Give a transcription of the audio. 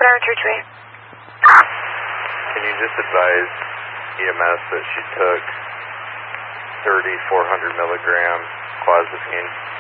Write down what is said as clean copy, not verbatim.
Open Arch Retreat. Can you just advise EMS that she took 3,400 milligram clozapine?